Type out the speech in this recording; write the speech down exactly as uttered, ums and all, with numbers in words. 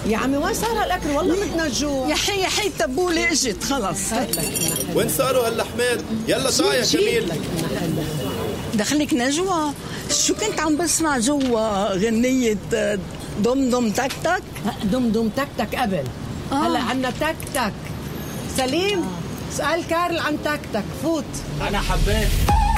يا عمي وين صار هالاكل؟ والله بدنا نجوع. يا حي يا حي التبوله اجت خلص. وين صاروا هاللحمات؟ يلا تعا يا جميل. دخلك نجوى، شو كنت عم بسمع جوا غنية دم دم تك تك؟ دم دم تك تك قبل. آه. هلا عنا تك تك. سليم آه. اسأل كارل عن تك تك. فوت. أنا حبيت